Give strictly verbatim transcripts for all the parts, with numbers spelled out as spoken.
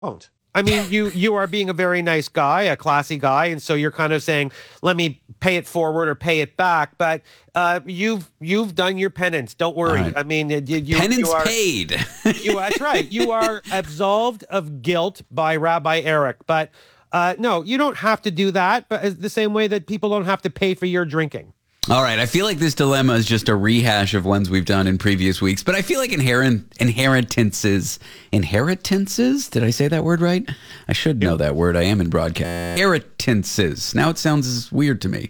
Don't. I mean, you you are being a very nice guy, a classy guy, and so you're kind of saying, "Let me pay it forward or pay it back." But uh, you've you've done your penance. Don't worry. Right. I mean, you, you, penance you are, paid. you, that's right. You are absolved of guilt by Rabbi Eric. But uh, no, you don't have to do that. But the same way that people don't have to pay for your drinking. All right. I feel like this dilemma is just a rehash of ones we've done in previous weeks, but I feel like inherent inheritances, inheritances. Did I say that word right? I should know that word. I am in broadcast. Inheritances. Now it sounds weird to me.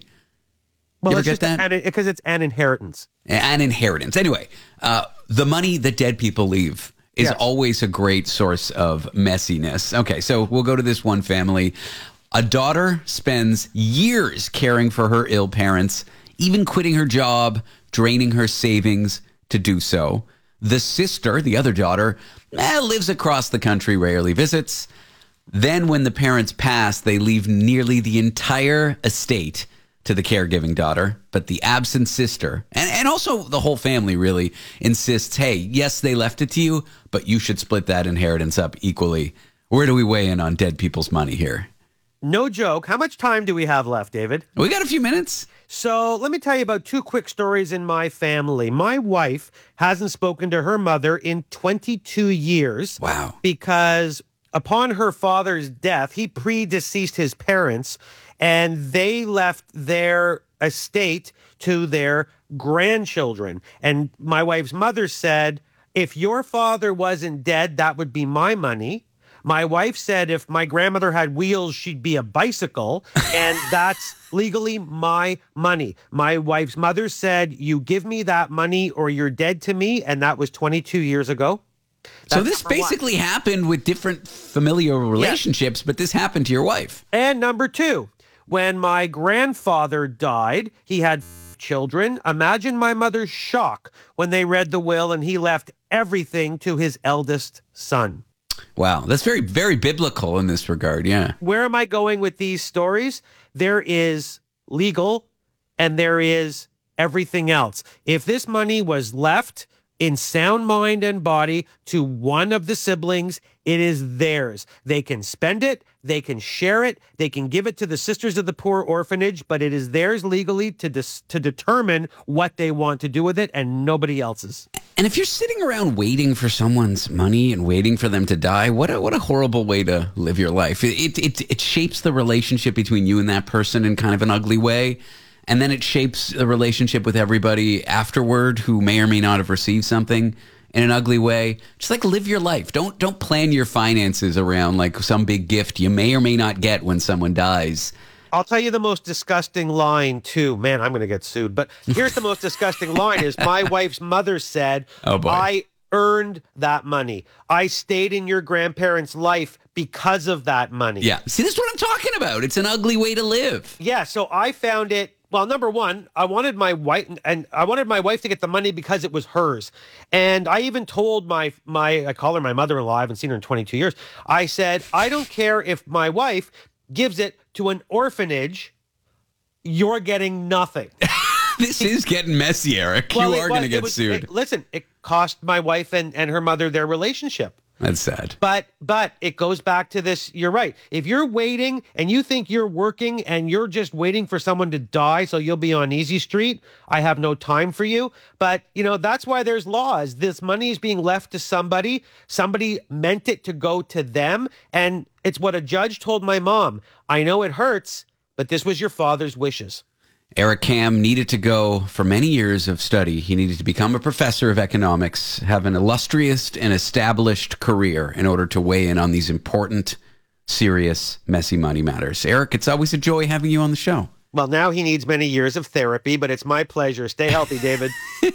Well, you ever it's get just that? Because it's an inheritance. An inheritance. Anyway, uh, the money that dead people leave is Yes. always a great source of messiness. Okay, so we'll go to this one family. A daughter spends years caring for her ill parents, even quitting her job, draining her savings to do so. The sister, the other daughter, eh, lives across the country, rarely visits. Then when the parents pass, they leave nearly the entire estate to the caregiving daughter. But the absent sister, and, and also the whole family really, insists, hey, yes, they left it to you, but you should split that inheritance up equally. Where do we weigh in on dead people's money here? No joke. How much time do we have left, David? We got a few minutes. So let me tell you about two quick stories in my family. My wife hasn't spoken to her mother in twenty-two years. Wow. Because upon her father's death, he predeceased his parents, and they left their estate to their grandchildren. And my wife's mother said, if your father wasn't dead, that would be my money. My wife said if my grandmother had wheels, she'd be a bicycle, and that's legally my money. My wife's mother said, you give me that money or you're dead to me, and that was twenty-two years ago. That's so this basically one. happened with different familial relationships, yeah. But this happened to your wife. And number two, when my grandfather died, he had children. Imagine my mother's shock when they read the will and he left everything to his eldest son. Wow, that's very, very biblical in this regard, yeah. Where am I going with these stories? There is legal and there is everything else. If this money was left in sound mind and body to one of the siblings, it is theirs. They can spend it, they can share it, they can give it to the Sisters of the Poor orphanage, but it is theirs legally to dis- to determine what they want to do with it and nobody else's. And if you're sitting around waiting for someone's money and waiting for them to die, what a, what a horrible way to live your life. It, it, it shapes the relationship between you and that person in kind of an ugly way. And then it shapes the relationship with everybody afterward who may or may not have received something in an ugly way. Just like live your life. Don't don't plan your finances around like some big gift you may or may not get when someone dies. I'll tell you the most disgusting line, too. Man, I'm going to get sued. But here's the most disgusting line is my wife's mother said, oh boy. I earned that money. I stayed in your grandparents' life because of that money. Yeah. See, this is what I'm talking about. It's an ugly way to live. Yeah, so I found it. Well, number one, I wanted my wife and I wanted my wife to get the money because it was hers. And I even told my my I call her my mother-in-law. I haven't seen her in twenty-two years. I said, I don't care if my wife gives it to an orphanage, you're getting nothing. This is getting messy, Eric. Well, you are going to get was, sued. It, listen, it cost my wife and, and her mother their relationship. That's sad. But but it goes back to this. You're right. If you're waiting and you think you're working and you're just waiting for someone to die so you'll be on easy street, I have no time for you. But, you know, that's why there's laws. This money is being left to somebody. Somebody meant it to go to them. And it's what a judge told my mom. I know it hurts, but this was your father's wishes. Eric Kam needed to go for many years of study. He needed to become a professor of economics, have an illustrious and established career in order to weigh in on these important, serious, messy money matters. Eric, it's always a joy having you on the show. Well, now he needs many years of therapy, but it's my pleasure. Stay healthy, David.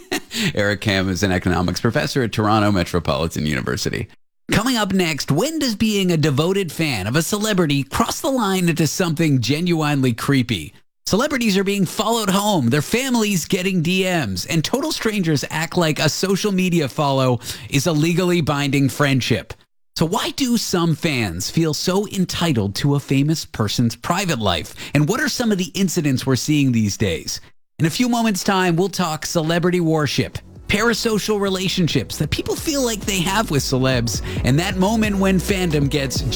Eric Kam is an economics professor at Toronto Metropolitan University. Coming up next, when does being a devoted fan of a celebrity cross the line into something genuinely creepy? Celebrities are being followed home, their families getting D Ms, and total strangers act like a social media follow is a legally binding friendship. So why do some fans feel so entitled to a famous person's private life? And what are some of the incidents we're seeing these days? In a few moments' time, we'll talk celebrity worship. parasocial relationships that people feel like they have with celebs, and that moment when fandom gets